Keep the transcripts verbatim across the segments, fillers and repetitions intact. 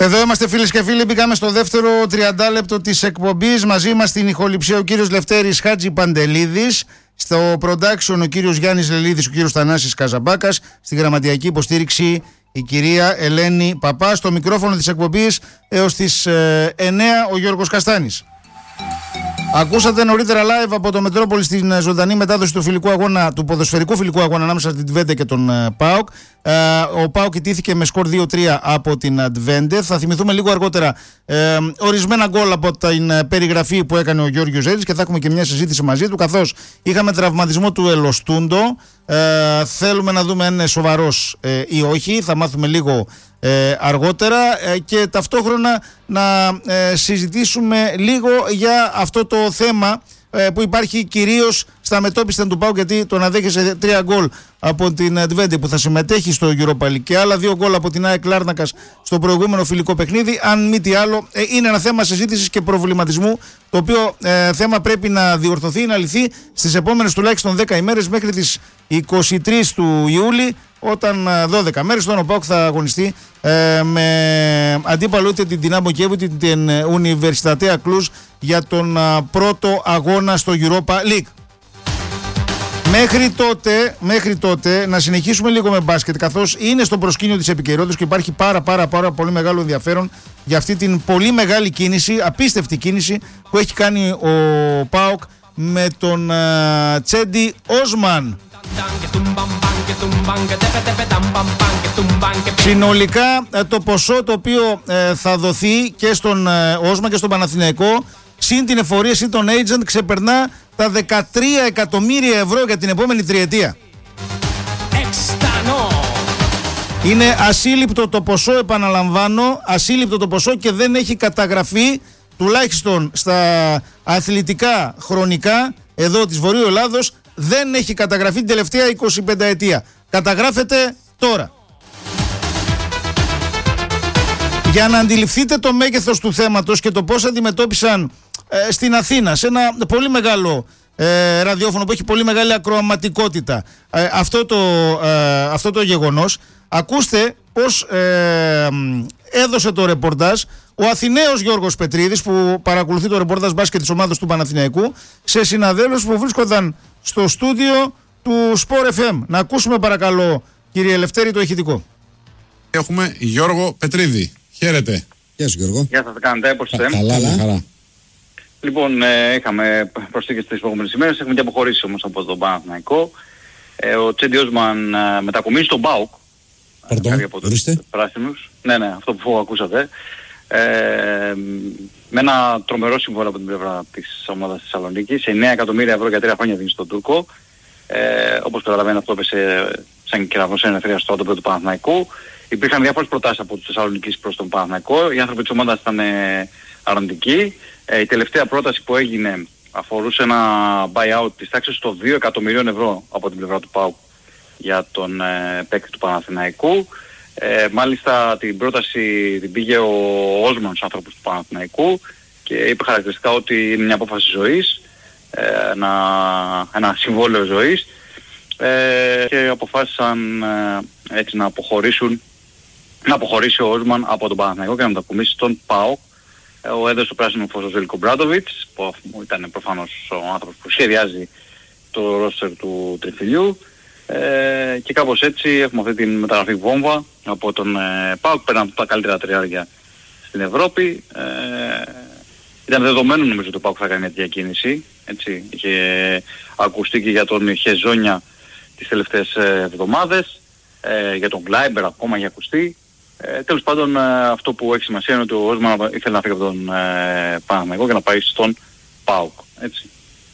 Εδώ είμαστε φίλες και φίλοι, μπήκαμε στο δεύτερο τριάντα λεπτό της εκπομπής. Μαζί μας στην ηχοληψία ο κύριος Λευτέρης Χάτζη Παντελίδης, στο production ο κύριος Γιάννης Λελίδης, ο κύριος Θανάσης Καζαμπάκας, στη γραμματιακή υποστήριξη η κυρία Ελένη Παπά, στο μικρόφωνο της εκπομπής έως τις ε, εννέα ο Γιώργος Καστάνης. Ακούσατε νωρίτερα live από το Μετρόπολη στην ζωντανή μετάδοση του, φιλικού αγώνα, του ποδοσφαιρικού φιλικού αγώνα ανάμεσα στην Twente και τον uh, ΠΑΟΚ. Uh, ο ΠΑΟΚ ιτήθηκε με σκορ δύο τρία από την Twente. Θα θυμηθούμε λίγο αργότερα uh, ορισμένα γκολ από την uh, περιγραφή που έκανε ο Γιώργος Ζέτης και θα έχουμε και μια συζήτηση μαζί του, καθώς είχαμε τραυματισμό του Ελοστούντο. Uh, θέλουμε να δούμε αν είναι σοβαρός uh, ή όχι. Θα μάθουμε λίγο Ε, αργότερα ε, και ταυτόχρονα να ε, συζητήσουμε λίγο για αυτό το θέμα ε, που υπάρχει κυρίως στα μετώπιστα του ΠΑΟΚ, γιατί το να δέχεσαι τρία γκολ από την Twente που θα συμμετέχει στο Europa League και άλλα δύο γκολ από την ΑΕΚ Λάρνακας στο προηγούμενο φιλικό παιχνίδι, αν μη τι άλλο ε, είναι ένα θέμα συζήτησης και προβληματισμού, το οποίο ε, θέμα πρέπει να διορθωθεί, να λυθεί στις επόμενες τουλάχιστον δέκα ημέρες μέχρι τις είκοσι τρεις του Ιούλη, όταν δώδεκα μέρες τον ο ΠΑΟΚ θα αγωνιστεί ε, με αντίπαλο είτε την Δυνάμο Κιέβου είτε την Universitatea Cluj για τον α, πρώτο αγώνα στο Europa League. Μέχρι τότε, μέχρι τότε να συνεχίσουμε λίγο με μπάσκετ, καθώς είναι στο προσκήνιο της επικαιρότητας και υπάρχει πάρα πάρα πάρα πολύ μεγάλο ενδιαφέρον για αυτή την πολύ μεγάλη κίνηση, απίστευτη κίνηση που έχει κάνει ο ΠΑΟΚ με τον α, Τσέντι Όσμαν. Συνολικά το ποσό το οποίο ε, θα δοθεί και στον ε, Όσμαν και στον Παναθηναϊκό, συν την εφορία, συν τον agent, ξεπερνά τα δεκατρία εκατομμύρια ευρώ για την επόμενη τριετία. Είναι ασύλληπτο το ποσό, επαναλαμβάνω, ασύλληπτο το ποσό και δεν έχει καταγραφεί, τουλάχιστον στα αθλητικά χρονικά εδώ της Βορείου Ελλάδος, δεν έχει καταγραφεί την τελευταία εικοσιπενταετία. Καταγράφεται τώρα. Για να αντιληφθείτε το μέγεθος του θέματος και το πώς αντιμετώπισαν ε, στην Αθήνα, σε ένα πολύ μεγάλο ε, ραδιόφωνο που έχει πολύ μεγάλη ακροαματικότητα, ε, αυτό, το, ε, αυτό το γεγονός, ακούστε πώς ε, έδωσε το ρεπορτάζ ο Αθηναίος Γιώργος Πετρίδης, που παρακολουθεί το ρεπορτάζ μπάσκετ της ομάδας του Παναθηναϊκού, σε συναδέλφους που βρίσκονταν στο στούντιο του Sport εφ εμ. Να ακούσουμε παρακαλώ, κύριε Λευτέρη, το ηχητικό. Έχουμε Γιώργο Πετρίδη. Χαίρετε. Γεια σου, Γιώργο. Γεια σας, κάνετε, πώς είστε? Καλά, καλά, χαρά. Λοιπόν, ε, είχαμε προσθήκες τις επόμενες ημέρες, έχουμε και αποχωρήσει όμως από τον Παναθηναϊκό. Ε, ο Τσέντι Όσμαν ε, μετακομίζει στον ΠΑΟΚ. Πardon, ορίστε. Πράσινους. Ναι, ναι, αυτό που ακούσατε. Ε, με ένα τρομερό συμβόλαιο από την πλευρά της ομάδας της Θεσσαλονίκης, εννέα εκατομμύρια ευρώ για τρία χρόνια δίνει στον Τούρκο. Ε, όπως καταλαβαίνετε, αυτό έπεσε σαν κεραυνός ελευθερία στο άτομο του Παναθηναϊκού. Υπήρχαν διάφορες προτάσεις από τους Θεσσαλονικείς προς τον Παναθηναϊκό. Οι άνθρωποι της ομάδας ήταν ε, αρνητικοί. Ε, η τελευταία πρόταση που έγινε αφορούσε ένα buyout της τάξης των δύο εκατομμυρίων ευρώ από την πλευρά του ΠΑΟΚ για τον ε, παίκτη του Παναθηναϊκού. Ε, μάλιστα την πρόταση την πήγε ο Όσμαν στους άνθρωπους του Παναθηναϊκού και είπε χαρακτηριστικά ότι είναι μια απόφαση ζωής, ε, ένα, ένα συμβόλαιο ζωής, ε, και αποφάσισαν ε, έτσι να αποχωρήσουν, να αποχωρήσει ο Όσμαν από τον Παναθηναϊκό και να μετακομίσει στον ΠΑΟΚ. Ε, ο έδωσε το πράσινο φως ο Ζέλικο Μπράντοβιτς, που ήταν προφανώς ο άνθρωπος που σχεδιάζει το ρόστερ του Τριφυλιού. Ε, και κάπως έτσι έχουμε αυτή την μεταγραφή βόμβα από τον ε, ΠΑΟΚ, πέραν τα καλύτερα τριάρια στην Ευρώπη. Ε, ήταν δεδομένο νομίζω ότι ο ΠΑΟΚ θα κάνει μια διακίνηση, έτσι, είχε ακουστεί και για τον Χεζόνια τις τελευταίες ε, εβδομάδες, ε, για τον Γκλάιμπερ ακόμα είχε ακουστεί. Ε, τέλος πάντων ε, αυτό που έχει σημασία είναι ότι ο Όσμαν ήθελε να φύγει από τον ε, Παναθηναϊκό και να πάει στον ΠΑΟΚ, έτσι.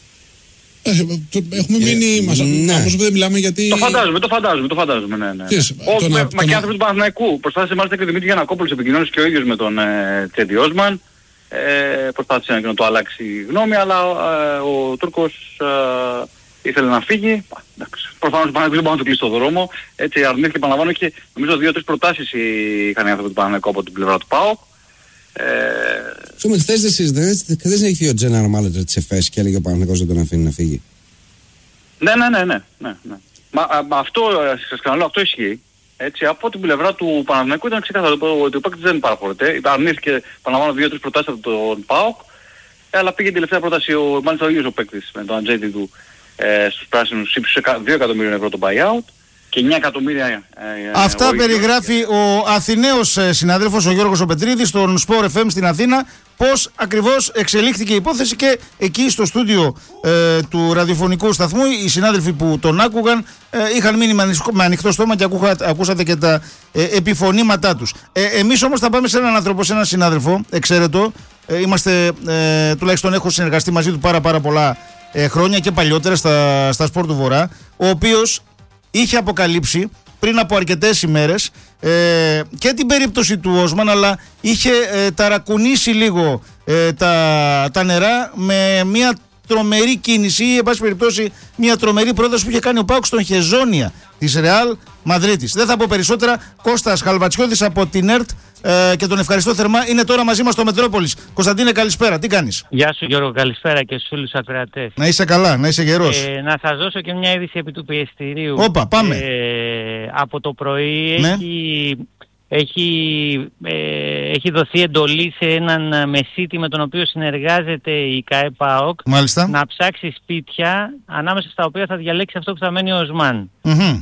Έχουμε μείνει μας, ναι. από όσο δεν μιλάμε γιατί... Το φαντάζομαι, το φαντάζομαι, το φαντάζομαι, ναι, ναι. Yes, Όχι, να, μα και να... άνθρωποι του Παναθηναϊκού. Προσπάθησε μάλιστα και ο Δημήτρης Γιαννακόπουλος, επικοινώνησε και ο ίδιος με τον ε, Τσέντι Όσμαν. Ε, προσπάθησε να το αλλάξει γνώμη, αλλά ε, ο Τούρκος ε, ήθελε να φύγει. Προφανώς ο Παναθηναϊκός δεν μπορεί να του κλείσει το δρόμο. Έτσι αρνήθηκε, επαναλαμβάνω, και νομίζω δύο-τρεις προτάσεις είχαν οι άνθρωποι του Παναθηναϊκού από την πλευρά του ΠΑΟΚ. Σου με χθες δεν συζητήσατε, δεν έχει φύγει ο General Manager της ΕΦΕΣ και έλεγε ο Παναθηναϊκός δεν τον αφήνει να φύγει. Ναι, ναι, ναι, ναι, ναι, ναι. Μα, α, αυτό, σας ξαναλέω, αυτό ισχύει. Έτσι, από την πλευρά του Παναθηναϊκού ήταν ξεκάθαρο ότι ο παίκτης δεν παραχωρείται. Αρνήθηκε, παραλαμβάνω, δύο-τρεις προτάσεις από τον ΠΑΟΚ, αλλά πήγε την τελευταία πρόταση, ο, μάλιστα ο ίδιος ο παίκτης με τον ατζέντη του ε, στους πράσινους, ύψωσε δύο εκατομμύρια ευρώ το buyout και εννιά εκατομμύρια ε, Αυτά ο περιγράφει ο Αθηναίος ε, συνάδελφος, ο Γιώργος ο Πετρίδης, στον Sport εφ εμ στην Αθήνα, πώς ακριβώς εξελίχθηκε η υπόθεση, και εκεί στο στούντιο ε, του ραδιοφωνικού σταθμού οι συνάδελφοι που τον άκουγαν ε, είχαν μείνει με ανοιχτό στόμα και ακούχα, ακούσατε και τα ε, επιφωνήματά τους. Ε, εμείς όμως θα πάμε σε έναν άνθρωπο, σε έναν συνάδελφο, εξαίρετο. Ε, είμαστε, ε, τουλάχιστον έχω συνεργαστεί μαζί του πάρα πάρα πολλά ε, χρόνια και παλιότερα στα, στα Σπορ του Βορρά, ο οποίος είχε αποκαλύψει πριν από αρκετές ημέρες ε, και την περίπτωση του Όσμαν, αλλά είχε ε, ταρακουνήσει λίγο ε, τα, τα νερά με μια τρομερή κίνηση ή εν πάση περιπτώσει μια τρομερή πρόταση που είχε κάνει ο ΠΑΟΚ στον Χεζόνια της Ρεάλ Μαδρίτης. Δεν θα πω περισσότερα. Κώστας Χαλβατσιώδης από την ΕΡΤ ε, και τον ευχαριστώ θερμά. Είναι τώρα μαζί μας στο Μετρόπολης. Κωνσταντίνε, καλησπέρα. Τι κάνεις? Γεια σου Γιώργο, καλησπέρα και στους όλους τους ακροατές. Να είσαι καλά, να είσαι γερός. Ε, να σας δώσω και μια είδηση επί του πιεστηρίου. Όπα, πάμε. Ε, από το πρωί ναι. έχει, έχει, ε, έχει δοθεί εντολή σε έναν μεσίτη με τον οποίο συνεργάζεται η ΚΑΕ ΠΑΟΚ να ψάξει σπίτια ανάμεσα στα οποία θα διαλέξει αυτό που θα μένει ο Οσμάν. Mm-hmm.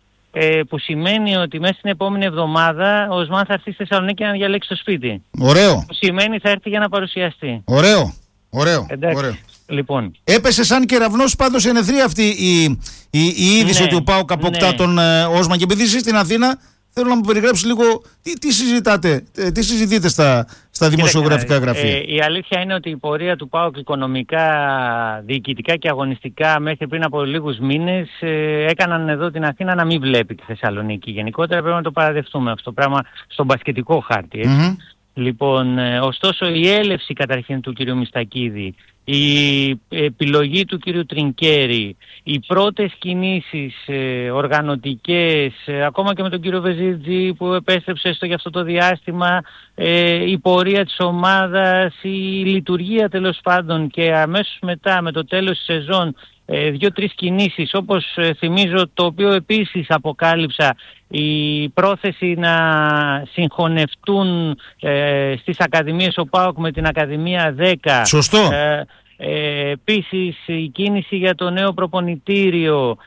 Ε, που σημαίνει ότι μέσα στην επόμενη εβδομάδα ο Οσμάν θα έρθει στη Θεσσαλονίκη να διαλέξει το σπίτι. Ωραίο. Που σημαίνει θα έρθει για να παρουσιαστεί. Ωραίο. Ωραίο. Ωραίο. Λοιπόν. Έπεσε σαν κεραυνός πάντως σε ενεθρία αυτή η, η, η είδηση, ναι, ότι ο ΠΑΟΚ αποκτά, ναι, τον ε, Όσμαν. Και επειδή είσαι στην Αθήνα, θέλω να μου περιγράψεις λίγο τι, τι συζητάτε, τι συζητείτε στα, στα δημοσιογραφικά γραφεία. Ε, η αλήθεια είναι ότι η πορεία του ΠΑΟΚ οικονομικά, διοικητικά και αγωνιστικά μέχρι πριν από λίγους μήνες ε, έκαναν εδώ την Αθήνα να μην βλέπει τη Θεσσαλονίκη. Γενικότερα πρέπει να το παραδεχτούμε αυτό το πράγμα στον μπασκετικό χάρτη. Mm-hmm. Λοιπόν, ε, ωστόσο η έλευση καταρχήν του κ. Μιστακίδη, η επιλογή του κ. Τρινκέρη, οι πρώτες κινήσεις ε, οργανωτικές, ε, ακόμα και με τον κ. Βεζίρτζη που επέστρεψε στο για αυτό το διάστημα, ε, η πορεία της ομάδας, η λειτουργία τέλος πάντων, και αμέσως μετά με το τέλος της σεζόν ε, δύο-τρεις κινήσεις, όπως ε, θυμίζω, το οποίο επίσης αποκάλυψα, η πρόθεση να συγχωνευτούν ε, στις ακαδημίες ο ΠΑΟΚ με την Ακαδημία δέκα. Σωστό. Ε, ε, επίσης η κίνηση για το νέο προπονητήριο,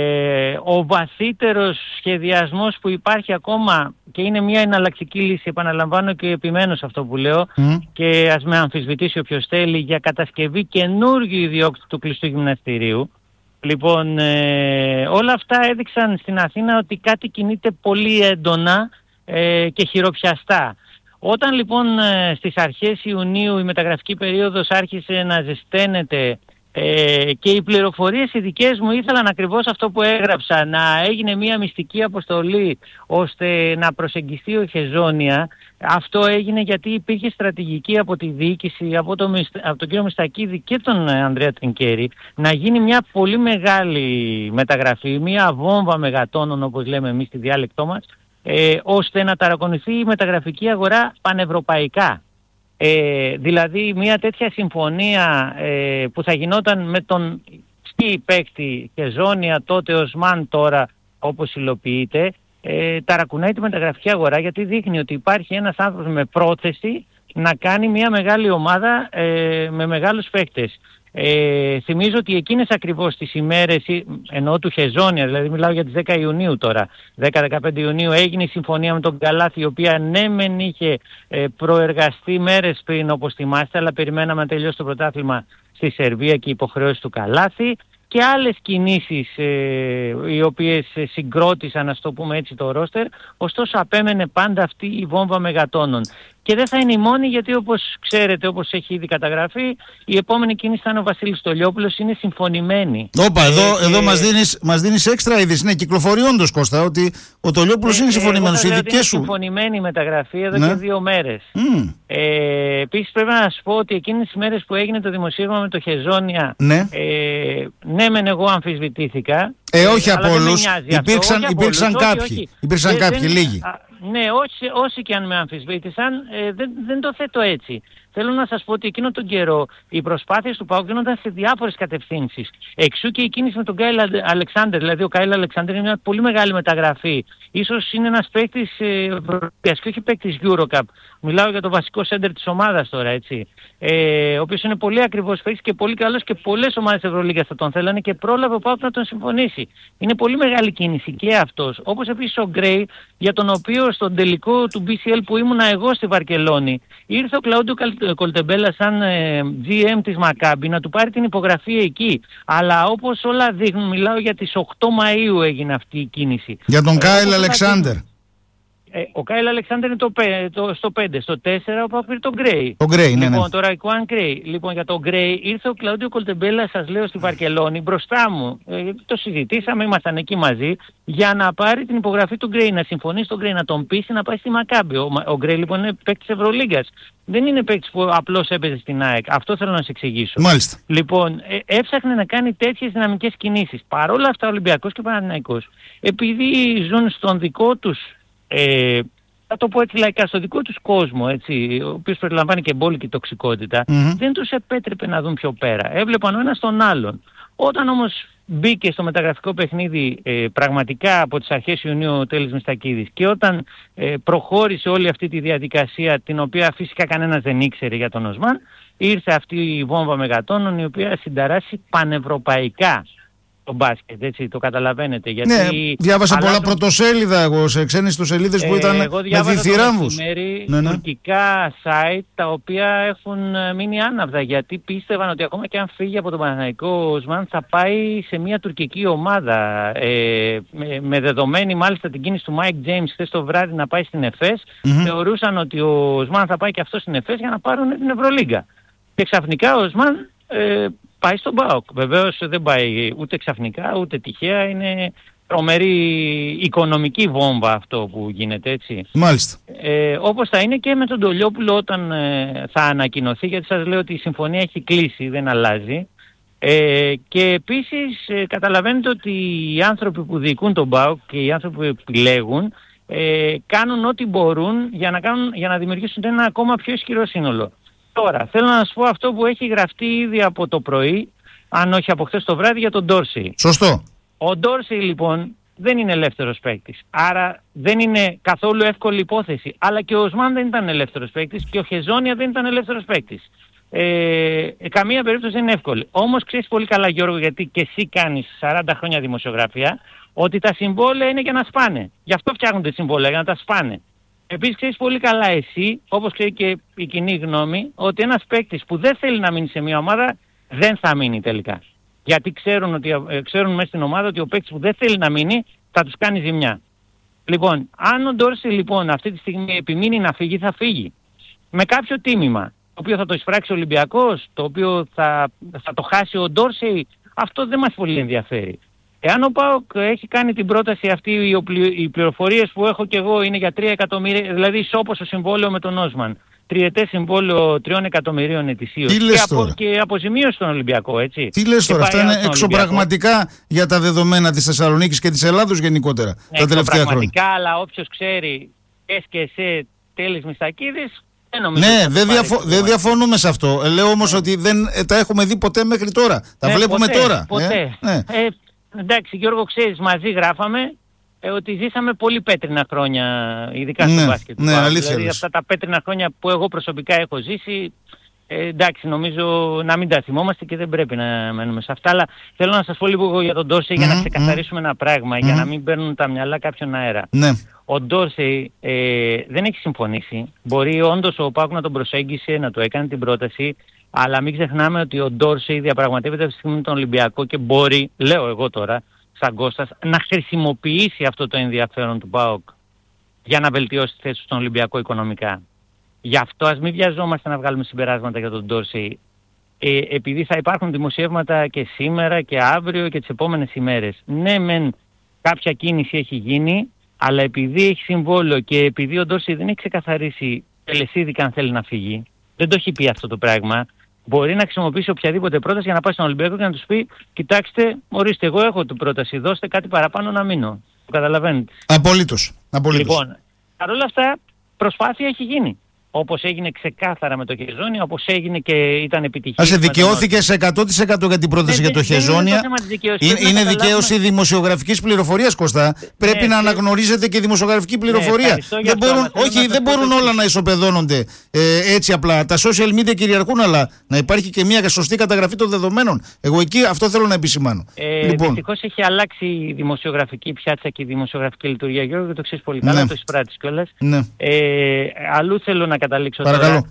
ε, ο βαθύτερος σχεδιασμός που υπάρχει ακόμα και είναι μια εναλλακτική λύση, επαναλαμβάνω και επιμένω σε αυτό που λέω, mm. και ας με αμφισβητήσει όποιος θέλει, για κατασκευή καινούργιου ιδιόκτητου κλειστού γυμναστηρίου. Λοιπόν, ε, όλα αυτά έδειξαν στην Αθήνα ότι κάτι κινείται πολύ έντονα ε, και χειροπιαστά. Όταν λοιπόν ε, στις αρχές Ιουνίου η μεταγραφική περίοδος άρχισε να ζεσταίνεται ε, και οι πληροφορίες οι δικές μου ήθελαν ακριβώς αυτό που έγραψα, να έγινε μια μυστική αποστολή ώστε να προσεγγιστεί ο Χεζόνια. Αυτό έγινε γιατί υπήρχε στρατηγική από τη διοίκηση, από, το, από τον κύριο Μιστακίδη και τον Ανδρέα Τρινκέρη, να γίνει μια πολύ μεγάλη μεταγραφή, μια βόμβα μεγατόνων όπως λέμε εμείς στη διάλεκτό μας, ε, ώστε να ταρακονηθεί η μεταγραφική αγορά πανευρωπαϊκά. Ε, δηλαδή μια τέτοια συμφωνία ε, που θα γινόταν με τον σκι παίκτη Χεζόνια, τότε Οσμάν, τώρα όπως υλοποιείται, ε, ταρακουνάει τη μεταγραφική αγορά, γιατί δείχνει ότι υπάρχει ένας άνθρωπος με πρόθεση να κάνει μια μεγάλη ομάδα ε, με μεγάλους παίκτες. Ε, θυμίζω ότι εκείνες ακριβώς τις ημέρες, εννοώ του Χεζόνια, δηλαδή μιλάω για τις δέκα Ιουνίου τώρα, δέκα με δεκαπέντε Ιουνίου έγινε η συμφωνία με τον Καλάθι, η οποία ναι μεν είχε ε, προεργαστεί μέρες πριν όπως θυμάστε, αλλά περιμέναμε να τελειώσει το πρωτάθλημα στη Σερβία και οι υποχρεώσεις του Καλάθι, και άλλες κινήσεις ε, οι οποίες συγκρότησαν, ας το πούμε έτσι, το ρόστερ. Ωστόσο απέμενε πάντα αυτή η βόμβα μεγατόνων. Και δεν θα είναι η μόνη, γιατί όπως ξέρετε, όπως έχει ήδη καταγραφεί, η επόμενη κίνηση θα είναι ο Βασίλης Στολιόπουλος, είναι συμφωνημένοι. Όπα, εδώ, ε, εδώ ε, μας δίνεις, μας δίνεις έξτρα είδηση. Ναι, κυκλοφορεί όντως, Κώστα, ότι ο Στολιόπουλος ε, είναι συμφωνημένος. Οι δικές σου. Είναι συμφωνημένη η μεταγραφή εδώ, ναι, και δύο μέρες. Mm. Ε, επίσης πρέπει να σας πω ότι εκείνες τις μέρες που έγινε το δημοσίευμα με το Χεζόνια, ναι, ε, ναι μεν εγώ αμφισβητήθηκα, Ε, όχι από όλους. Υπήρξαν, υπήρξαν όχι, κάποιοι. όχι. Υπήρξαν δεν, κάποιοι, δεν, λίγοι. Α, ναι, όσοι, όσοι και αν με αμφισβήτησαν, ε, δεν, δεν το θέτω έτσι. Θέλω να σας πω ότι εκείνο τον καιρό οι προσπάθειες του ΠΑΟΚ γίνονταν σε διάφορες κατευθύνσεις. Εξού και η κίνηση με τον Κάιλ Αλεξάνδερ. Δηλαδή ο Κάιλ Αλεξάνδερ είναι μια πολύ μεγάλη μεταγραφή. Ίσως είναι ένας παίκτης Ευρωπαϊκής και όχι παίκτης Eurocup. Μιλάω για το βασικό σέντερ της ομάδας τώρα, έτσι. Ε, ο οποίος είναι πολύ ακριβώς παίκτης και πολύ καλός και πολλές ομάδες Ευρωλίγκας θα τον θέλανε και πρόλαβε ο ΠΑΟΚ να τον συμφωνήσει. Είναι πολύ μεγάλη κίνηση και αυτός. Όπως επίσης ο Γκρέι, για τον οποίο στον τελικό του μπι σι ελ που ήμουνα εγώ στη Βαρκελόνη, ήρθε ο Κλαούντιο Κολτεμπέλα σαν ε, τζι εμ της Μακάμπι να του πάρει την υπογραφή εκεί. Αλλά όπως όλα δείχνουν, μιλάω για τις οκτώ Μαΐου έγινε αυτή η κίνηση. Για τον ε, Κάιλ Αλεξάνδερ. Ε, ο Κάιλ Αλεξάνδερ είναι το, το, στο πέντε. Στο τέσσερα ο ΠΑΟΚ πήρε τον Γκρέι. Το Γκρέι, ναι, λοιπόν, ναι. τώρα Ικουάν Γκρέι. Λοιπόν, για τον Γκρέι ήρθε ο Κλαούντιο Κολτεμπέλα, σας λέω, στη Βαρκελόνη μπροστά μου. Ε, το συζητήσαμε, ήμασταν εκεί μαζί, για να πάρει την υπογραφή του Γκρέι, να συμφωνήσει τον Γκρέι, να τον πείσει να πάει στη Μακάμπι. Ο, ο Γκρέι λοιπόν είναι παίκτης Ευρωλίγκας. Δεν είναι παίκτης που απλώς έπαιζε στην ΑΕΚ. Αυτό θέλω να σε εξηγήσω. Μάλιστα. Λοιπόν, ε, έψαχνε να κάνει τέτοιες δυναμικές κινήσεις. Παρ' όλα αυτά, ο Ολυμπιακός και ο Παναθηναϊκός, επειδή ζουν στον δικό τους. Ε, θα το πω έτσι λαϊκά, στο δικό τους κόσμο, έτσι, ο οποίος περιλαμβάνει και μπόλικη τοξικότητα, mm-hmm. δεν τους επέτρεπε να δουν πιο πέρα. Έβλεπαν ο ένας τον άλλον. Όταν όμως μπήκε στο μεταγραφικό παιχνίδι ε, πραγματικά από τις αρχές Ιουνίου ο Τέλης Μιστακίδης και όταν ε, προχώρησε όλη αυτή τη διαδικασία, την οποία φυσικά κανένας δεν ήξερε για τον Οσμάν, ήρθε αυτή η βόμβα μεγατόνων η οποία συνταράσσει πανευρωπαϊκά το μπάσκετ, έτσι, το καταλαβαίνετε. Γιατί ναι, διάβασα αλλάζουν... πολλά πρωτοσέλιδα εγώ σε ξένες ιστοσελίδες που ήταν ε, με διθυράμβους. Ναι, ναι. Τουρκικά site τα οποία έχουν μείνει άναυδα γιατί πίστευαν ότι ακόμα και αν φύγει από τον Παναθηναϊκό ο Οσμάν θα πάει σε μια τουρκική ομάδα. Ε, με, με δεδομένη μάλιστα την κίνηση του Mike James χθες το βράδυ να πάει στην ΕΦΕΣ, mm-hmm. θεωρούσαν ότι ο Οσμάν θα πάει και αυτό στην ΕΦΕΣ για να πάρουν την Ευρωλίγκα. Και ξαφνικά ο Οσμάν ε, πάει στον ΠΑΟΚ. Βεβαίως δεν πάει ούτε ξαφνικά ούτε τυχαία. Είναι τρομερή οικονομική βόμβα αυτό που γίνεται, έτσι. Μάλιστα. Ε, όπως θα είναι και με τον Τολιόπουλο όταν ε, θα ανακοινωθεί, γιατί σας λέω ότι η συμφωνία έχει κλείσει, δεν αλλάζει. Ε, και επίσης ε, καταλαβαίνετε ότι οι άνθρωποι που διοικούν τον ΠΑΟΚ και οι άνθρωποι που επιλέγουν ε, κάνουν ό,τι μπορούν για να, κάνουν, για να δημιουργήσουν ένα ακόμα πιο ισχυρό σύνολο. Τώρα, θέλω να σας πω αυτό που έχει γραφτεί ήδη από το πρωί, αν όχι από χθες το βράδυ, για τον Ντόρσεϊ. Σωστό. Ο Ντόρσεϊ λοιπόν δεν είναι ελεύθερος παίκτης, άρα δεν είναι καθόλου εύκολη υπόθεση. Αλλά και ο Οσμάν δεν ήταν ελεύθερος παίκτης και ο Χεζόνια δεν ήταν ελεύθερος παίκτης. Ε, καμία περίπτωση δεν είναι εύκολη. Όμως ξέρεις πολύ καλά, Γιώργο, γιατί και εσύ κάνεις σαράντα χρόνια δημοσιογραφία, ότι τα συμβόλαια είναι για να σπάνε. Γι' αυτό φτιάχνονται συμβόλαια, για να τα σπάνε. Επίσης ξέρεις πολύ καλά εσύ, όπως ξέρει και η κοινή γνώμη, ότι ένας παίκτης που δεν θέλει να μείνει σε μια ομάδα δεν θα μείνει τελικά. Γιατί ξέρουν, ότι, ξέρουν μέσα στην ομάδα ότι ο παίκτης που δεν θέλει να μείνει θα τους κάνει ζημιά. Λοιπόν, αν ο Ντόρσεϊ λοιπόν αυτή τη στιγμή επιμείνει να φύγει, θα φύγει. Με κάποιο τίμημα, το οποίο θα το εισπράξει ο Ολυμπιακός, το οποίο θα, θα το χάσει ο Ντόρσεϊ, αυτό δεν μας πολύ ενδιαφέρει. Εάν ο ΠΑΟΚ έχει κάνει την πρόταση αυτή, οι πληροφορίες που έχω και εγώ είναι για τρία εκατομμύρια, δηλαδή ισόποσο συμβόλαιο με τον Όσμαν. Τριετές συμβόλαιο τριών εκατομμυρίων ετησίως. Τι λες και, τώρα? απο, και αποζημίωση στον Ολυμπιακό, έτσι. Τι λες τώρα, αυτά είναι εξωπραγματικά για τα δεδομένα της Θεσσαλονίκης και της Ελλάδος γενικότερα τα τελευταία χρόνια. Αλλά όποιος ξέρει, ες και εσέ Τέλης Μιστακίδης, ναι, δεν διαφο- δε διαφωνούμε σε αυτό. Ε, λέω όμως ναι. ότι δεν ε, τα έχουμε δει ποτέ μέχρι τώρα. Τα ναι, βλέπουμε ποτέ, τώρα. Ποτέ. Ε, ναι. ε, εντάξει, Γιώργο, ξέρεις, μαζί γράφαμε ε, ότι ζήσαμε πολύ πέτρινα χρόνια, ειδικά ναι, στο μπάσκετ. Ναι, αλήθεια. Δηλαδή αυτά τα πέτρινα χρόνια που εγώ προσωπικά έχω ζήσει, ε, εντάξει, νομίζω να μην τα θυμόμαστε και δεν πρέπει να μένουμε σε αυτά. Αλλά θέλω να σας πω λίγο για τον Ντόρσεϊ mm-hmm, για να ξεκαθαρίσουμε mm-hmm. ένα πράγμα, mm-hmm. για να μην παίρνουν τα μυαλά κάποιον αέρα. Ναι. Ο Ντόρσεϊ ε, δεν έχει συμφωνήσει. Μπορεί όντως ο ΠΑΟΚ να τον προσέγγισε, να του έκανε την πρόταση, αλλά μην ξεχνάμε ότι ο Ντόρσεϊ διαπραγματεύεται αυτή τη στιγμή τον Ολυμπιακό και μπορεί, λέω εγώ τώρα, σαν Κώστας, να χρησιμοποιήσει αυτό το ενδιαφέρον του ΠΑΟΚ για να βελτιώσει τη θέση στον Ολυμπιακό οικονομικά. Γι' αυτό ας μην βιαζόμαστε να βγάλουμε συμπεράσματα για τον Ντόρσεϊ. Ε, επειδή θα υπάρχουν δημοσιεύματα και σήμερα και αύριο και τις επόμενες ημέρες. Ναι, μεν κάποια κίνηση έχει γίνει, αλλά επειδή έχει συμβόλαιο και επειδή ο Ντόρσεϊ δεν έχει ξεκαθαρίσει τελεσίδικα αν θέλει να φύγει, δεν το έχει πει αυτό το πράγμα, μπορεί να χρησιμοποιήσει οποιαδήποτε πρόταση για να πάει στον Ολυμπιακό και να τους πει: κοιτάξτε, ορίστε, εγώ έχω την πρόταση, δώστε κάτι παραπάνω να μείνω. Το καταλαβαίνετε. Απολύτως. Απολύτως. Λοιπόν, παρ' όλα αυτά, προσπάθεια έχει γίνει. Όπως έγινε ξεκάθαρα με το Χεζόνια, όπως έγινε και ήταν επιτυχία. Άσε, δικαιώθηκε σε εκατό τοις εκατό για την πρόταση ναι, για το δεν Χεζόνια. Είναι, είναι, είναι δικαίωση δημοσιογραφικής πληροφορίας, Κωστά. Ναι, Πρέπει ναι, να αναγνωρίζεται και δημοσιογραφική πληροφορία. Ναι, δεν μπορούν, όχι, δεν μπορούν όλα να ισοπεδώνονται ε, έτσι απλά. Τα social media κυριαρχούν, αλλά να υπάρχει και μια σωστή καταγραφή των δεδομένων. Εγώ εκεί αυτό θέλω να επισημάνω. Ε, λοιπόν. Δυστυχώς έχει αλλάξει η δημοσιογραφική πιάτσα και η δημοσιογραφική λειτουργία, Γιώργο, και το ξέρεις πολύ καλά, ναι. Το εισπράττεις κιόλας. Ναι. Ε, αλλού θέλω να καταλήξω. Παρακαλώ. Τώρα.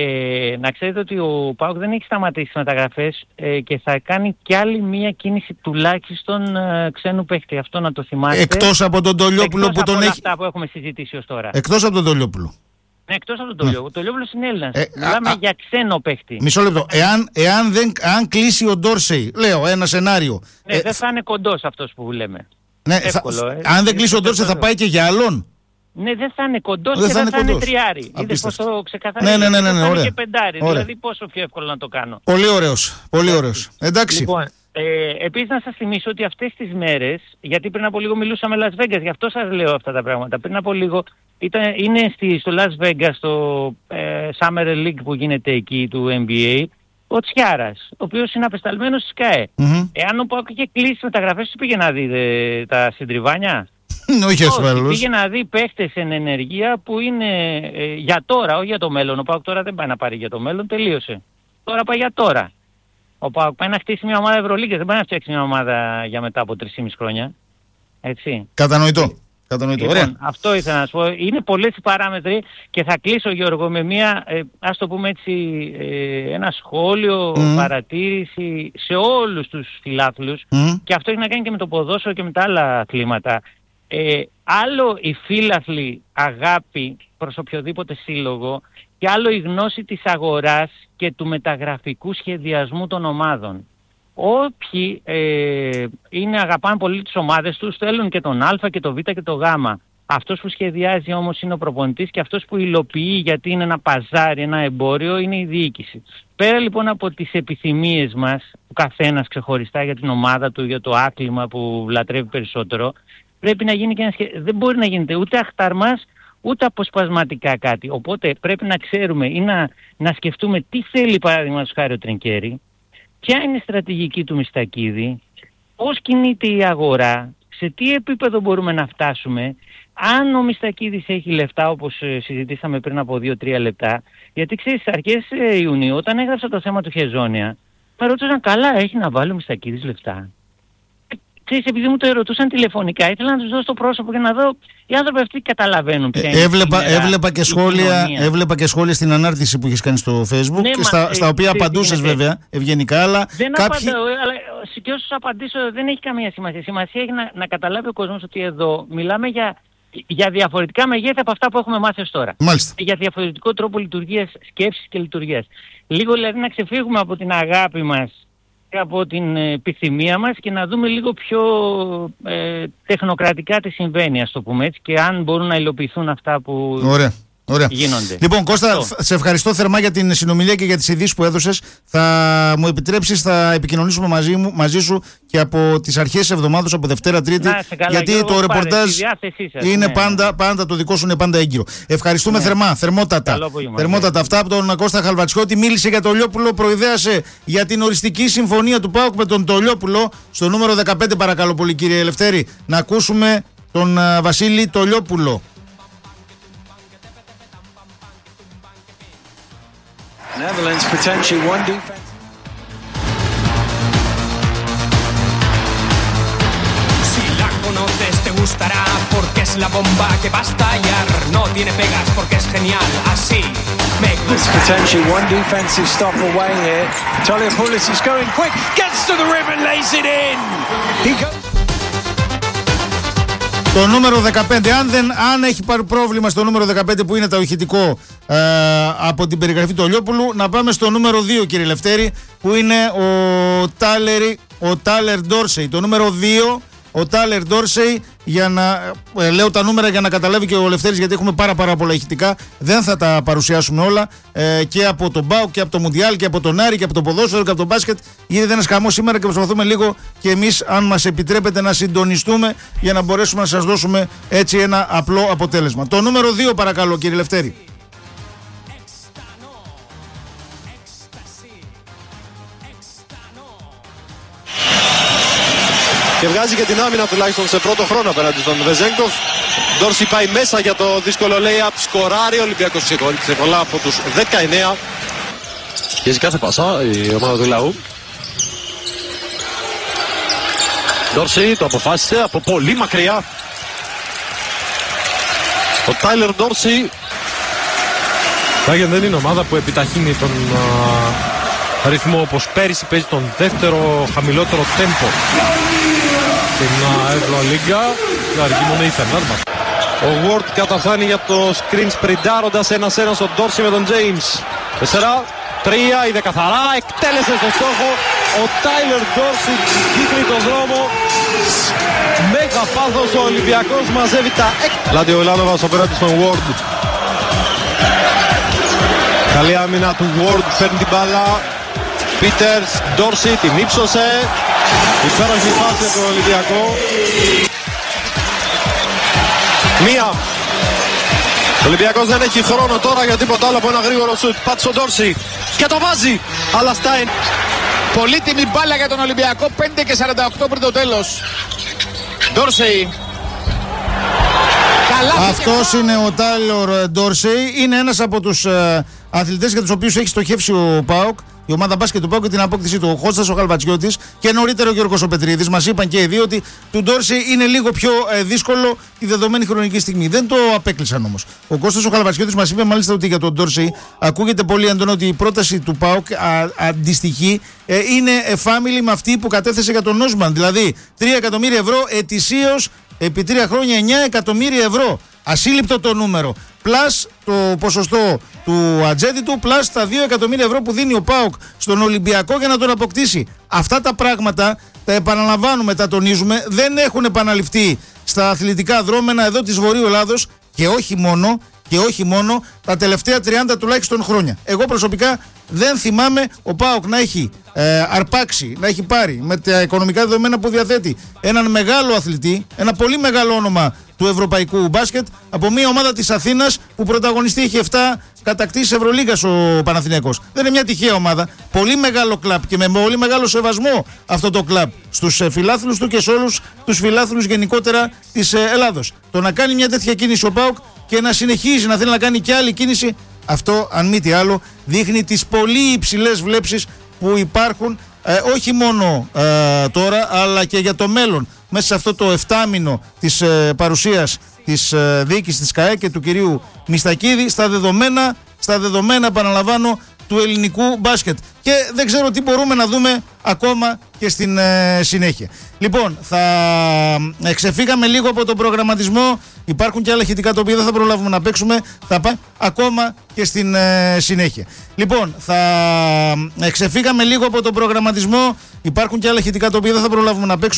Ε, να ξέρετε ότι ο ΠΑΟΚ δεν έχει σταματήσει τις μεταγραφές ε, και θα κάνει κι άλλη μία κίνηση τουλάχιστον ε, ξένου παίχτη. Αυτό να το θυμάστε. Εκτός από τον Τολιόπουλο που τον από έχει. Αυτά που έχουμε συζητήσει ως τώρα. Εκτός από τον Τολιόπουλο. Ναι, εκτός από τον Τολιόπουλο. Ο Τολιόπουλος είναι Έλληνας. Ε, Μιλάμε α, για ξένο παίχτη. Μισό λεπτό. Εάν, εάν, δεν, εάν κλείσει ο Ντόρσεϊ, λέω ένα σενάριο. Ναι, ε, δεν θα είναι κοντός αυτός που λέμε. Ναι, εύκολο, θα, ε, αν δεν κλείσει ο Ντόρσεϊ θα πάει και για άλλον. Ναι, δεν θα είναι κοντός και δεν θα είναι τριάρι. Είδες πώς το ξεκαθαρίζει. Ναι, ναι, ναι, ναι, θα είναι και πεντάρι. Ωραία. Δηλαδή πόσο πιο εύκολο να το κάνω. Πολύ ωραίος. Πολύ ωραίος. Εντάξει. Λοιπόν, ε, επίσης να σας θυμίσω ότι αυτές τις μέρες, γιατί πριν από λίγο μιλούσαμε Las Vegas, γι' αυτό σας λέω αυτά τα πράγματα. Πριν από λίγο ήταν, είναι στη, στο Las Vegas, στο ε, Summer League που γίνεται εκεί του N B A, ο Τσιάρας, ο οποίος είναι απεσταλμένος στη ΣΚΑΕ. Mm-hmm. Εάν ο ΠΑΟΚ είχε κλείσει μεταγραφές, πήγε να δει δε, τα συντριβάνια. Όχι ασφαλώς. Πήγε να δει παίχτες εν ενεργεία που είναι ε, για τώρα, όχι για το μέλλον. Ο ΠΑΟΚ τώρα δεν πάει να πάρει για το μέλλον, τελείωσε. Τώρα πάει για τώρα. Ο ΠΑΟΚ πάει να χτίσει μια ομάδα Ευρωλίγκας, δεν πάει να φτιάξει μια ομάδα για μετά από τρία και μισό χρόνια. Έτσι. Κατανοητό. Κατανοητό. Λοιπόν, ωραία. Αυτό ήθελα να σου πω. Είναι πολλές οι παράμετροι και θα κλείσω, Γιώργο, με μια, ε, ας το πούμε έτσι, ε, ένα σχόλιο, mm. παρατήρηση σε όλους τους φιλάθλους mm. και αυτό έχει να κάνει και με το ποδόσφαιρο και με τα άλλα αθλήματα. Ε, άλλο η φίλαθλη αγάπη προς οποιοδήποτε σύλλογο και άλλο η γνώση της αγοράς και του μεταγραφικού σχεδιασμού των ομάδων. Όποιοι ε, είναι, αγαπάνε πολύ τις ομάδες τους, θέλουν και τον Α και το Β και το Γ. Αυτός που σχεδιάζει όμως είναι ο προπονητής και αυτός που υλοποιεί, γιατί είναι ένα παζάρι, ένα εμπόριο, είναι η διοίκηση. Πέρα λοιπόν από τις επιθυμίες μας, ο καθένας ξεχωριστά για την ομάδα του, για το άθλημα που λατρεύει περισσότερο, πρέπει να γίνει και ένα σχέδιο. Δεν μπορεί να γίνεται ούτε αχταρμάς, ούτε αποσπασματικά κάτι. Οπότε πρέπει να ξέρουμε ή να, να σκεφτούμε τι θέλει, παραδείγματος χάρη, ο Τρινκέρι, ποια είναι η στρατηγική του Μιστακίδη, πώς κινείται η αγορά, σε τι επίπεδο μπορούμε να φτάσουμε, αν ο Μιστακίδης έχει λεφτά, όπως συζητήσαμε πριν από δύο τρία λεπτά. Γιατί ξέρεις, στις αρχές Ιουνίου, όταν έγραψα το θέμα του Χεζόνια, με ρώτησαν, καλά, έχει να βάλει ο Μιστακίδης λεφτά? Ξέρεις, επειδή μου το ερωτούσαν τηλεφωνικά, ήθελα να τους δώσω το πρόσωπο και να δω οι άνθρωποι αυτοί καταλαβαίνουν ποια είναι. Έβλεπα, έβλεπα, και σχόλια, έβλεπα και σχόλια στην ανάρτηση που έχεις κάνει στο Facebook, ναι, και στα, ε, στα οποία απαντούσες βέβαια ευγενικά, αλλά δεν κάποιοι... απαντάω, αλλά και όσους απαντήσω δεν έχει καμία σημασία. Σημασία έχει να, να καταλάβει ο κόσμος ότι εδώ μιλάμε για, για διαφορετικά μεγέθη από αυτά που έχουμε μάθει ως τώρα. Μάλιστα. Για διαφορετικό τρόπο λειτουργίας, σκέψης και λειτουργίας. Λίγο δηλαδή να ξεφύγουμε από την αγάπη μας, από την επιθυμία μας και να δούμε λίγο πιο ε, τεχνοκρατικά τι συμβαίνει, ας το πούμε έτσι, και αν μπορούν να υλοποιηθούν αυτά που Ωραία. Ωραία. γίνονται. Λοιπόν, Κώστα, αυτό. Σε ευχαριστώ θερμά για την συνομιλία και για τις ειδήσεις που έδωσες. Θα μου επιτρέψεις, θα επικοινωνήσουμε μαζί, μου, μαζί σου και από τις αρχές της εβδομάδας, από Δευτέρα Τρίτη. Να, καλά, γιατί Γιώργο, το ρεπορτάζ είναι ναι, πάντα, ναι. πάντα το δικό σου είναι πάντα έγκυρο. Ευχαριστούμε ναι. θερμά, θερμότατα. Θερμότατα ναι. αυτά από τον Κώστα Χαλβατσιώτη. Μίλησε για το Τολιόπουλο, προειδέασε για την οριστική συμφωνία του ΠΑΟΚ με τον Τολιόπουλο. Στο νούμερο δεκαπέντε, παρακαλώ πολύ, κύριε Ελευθέρη, να ακούσουμε τον uh, Βασίλη Τολιόπουλο. Netherlands potentially one defense. Si la conoces te gustará porque es la bomba que va a estallar. No tiene pegas porque es genial, así me gusta. Potentially one defensive stop away here. Toliopoulos is going quick, gets to the rim and lays it in. He goes. Το νούμερο δεκαπέντε, αν, δεν, αν έχει πάρει πρόβλημα στο νούμερο δεκαπέντε που είναι το ηχητικό ε, από την περιγραφή του Τολιόπουλου, να πάμε στο νούμερο δύο, κύριε Λευτέρη, που είναι ο Τάλερ, ο Τάλερ Ντόρσεϊ. Το νούμερο δύο, ο Τάλερ Ντόρσεϊ, για να ε, λέω τα νούμερα για να καταλάβει και ο Λευτέρης, γιατί έχουμε πάρα, πάρα πολλά ηχητικά. Δεν θα τα παρουσιάσουμε όλα ε, και από τον ΠΑΟΚ και από το Μουντιάλ και από τον Άρη και από το ποδόσφαιρο και από το μπάσκετ. Γίνεται ένας χαμός σήμερα και προσπαθούμε λίγο και εμείς, αν μας επιτρέπετε, να συντονιστούμε για να μπορέσουμε να σας δώσουμε έτσι ένα απλό αποτέλεσμα. Το νούμερο δύο, παρακαλώ, κύριε Λευτέρη. Και βγάζει και την άμυνα τουλάχιστον σε πρώτο χρόνο απέναντι στον Βεζέγκοφ. Ντόρση πάει μέσα για το δύσκολο lay-up. Σκοράρει ο Ολυμπιακός σε πολλά από τους δεκαεννέα. Πιέζει κάθε πάσα η ομάδα του λαού. Ντόρση το αποφάσισε από πολύ μακριά. Ο Τάιλερ Ντόρση. Τάγεν δεν είναι ομάδα που επιταχύνει τον α, ρυθμό όπως πέρυσι. Παίζει τον δεύτερο χαμηλότερο τέμπο στην Ευρωλίγκα. Αργεί μόνο η Φερνάρμπα. Ο Ward καταφθάνει για το screen σπριντάροντας ένας-ένας στον Ντόρση με τον James. Τέσσερα, τρία, είδε καθαρά, εκτέλεσε στο στόχο. Ο Τάιλερ Ντόρση δείχνει τον δρόμο. Μέγα πάθος, ο Ολυμπιακός μαζεύει τα έκτα. Λάντι ο Λάνοβας απέναντι στον Ward. Καλή άμυνα του Ward, παίρνει την μπάλα. Πίτερς, Ντόρση την ύψωσε. Υπέροχη φάση από τον Ολυμπιακό. Μία. Ο Ολυμπιακός δεν έχει χρόνο τώρα για τίποτα άλλο από ένα γρήγορο σουτ. Πάτσε ο Ντόρση και το βάζει. Αλλά Στάιν. Πολύτιμη μπάλα για τον Ολυμπιακό. πέντε και σαράντα οκτώ πριν το τέλος. Ντόρση. Αυτός είναι ο Τάιλορ Ντόρσεϊ. Είναι ένας από τους ε, αθλητές για τους οποίους έχει στοχεύσει ο ΠΑΟΚ, η ομάδα μπάσκετ του ΠΑΟΚ, και την απόκτησή του. Ο Χώστας ο Χαλβατσιώτης και νωρίτερα ο Γιώργος ο Πετρίδης. Μας είπαν και οι δύο ότι του Ντόρσεϊ είναι λίγο πιο ε, δύσκολο τη δεδομένη χρονική στιγμή. Δεν το απέκλεισαν όμως. Ο Κώστας ο Χαλβατσιώτης μας είπε μάλιστα ότι για τον Ντόρσεϊ ακούγεται πολύ έντονο ότι η πρόταση του ΠΑΟΚ α, αντιστοιχεί, ε, είναι family με αυτή που κατέθεσε για τον Όσμαν. Δηλαδή τρία εκατομμύρια ευρώ ετησίως επί τρία χρόνια, εννιά εκατομμύρια ευρώ. Ασύλληπτο το νούμερο. Πλάς το ποσοστό του ατζέντη του, πλάς τα δύο εκατομμύρια ευρώ που δίνει ο ΠΑΟΚ στον Ολυμπιακό για να τον αποκτήσει. Αυτά τα πράγματα τα επαναλαμβάνουμε, τα τονίζουμε. Δεν έχουν επαναληφθεί στα αθλητικά δρόμενα εδώ της Βορείου Ελλάδος και όχι μόνο, και όχι μόνο τα τελευταία τριάντα τουλάχιστον χρόνια. Εγώ προσωπικά δεν θυμάμαι ο ΠΑΟΚ να έχει ε, αρπάξει, να έχει πάρει με τα οικονομικά δεδομένα που διαθέτει έναν μεγάλο αθλητή, ένα πολύ μεγάλο όνομα του ευρωπαϊκού μπάσκετ, από μια ομάδα της Αθήνας που πρωταγωνιστή έχει επτά κατακτήσεις Ευρωλίγκας ο Παναθηναίκος. Δεν είναι μια τυχαία ομάδα. Πολύ μεγάλο κλαμπ και με πολύ μεγάλο σεβασμό αυτό το κλαμπ στους φιλάθλους του και σε όλους τους φιλάθλους γενικότερα της Ελλάδος. Το να κάνει μια τέτοια κίνηση ο ΠΑΟΚ και να συνεχίζει να θέλει να κάνει και άλλη κίνηση, αυτό αν μη τι άλλο δείχνει τις πολύ υψηλές βλέψεις που υπάρχουν ε, όχι μόνο ε, τώρα αλλά και για το μέλλον μέσα σε αυτό το εφτάμινο της ε, παρουσίας της ε, διοίκησης της ΚΑΕ και του κυρίου Μιστακίδη στα δεδομένα, στα δεδομένα επαναλαμβάνω, του ελληνικού μπάσκετ. Και δεν ξέρω τι μπορούμε να δούμε ακόμα και στην ε, συνέχεια. Λοιπόν, θα ε, ξεφύγαμε λίγο από τον προγραμματισμό. Υπάρχουν και άλλα ηχητικά τα οποία δεν θα προλάβουμε να παίξουμε. Θα πάμε ακόμα και στην ε, συνέχεια. Λοιπόν, θα ε, ξεφύγαμε λίγο από τον προγραμματισμό. Υπάρχουν και άλλα ηχητικά τα οποία δεν θα προλάβουμε να παίξουμε.